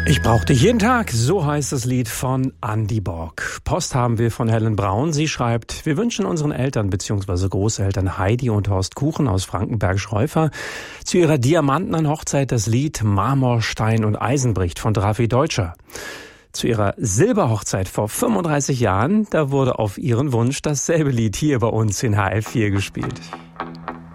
Ich brauchte jeden Tag, so heißt das Lied von Andy Borg. Post haben wir von Helen Braun. Sie schreibt: Wir wünschen unseren Eltern bzw. Großeltern Heidi und Horst Kuchen aus Frankenberg-Schreufer zu ihrer diamantenen Hochzeit das Lied Marmor, Stein und Eisen bricht von Drafi Deutscher. Zu ihrer Silberhochzeit vor 35 Jahren, da wurde auf ihren Wunsch dasselbe Lied hier bei uns in HF4 gespielt.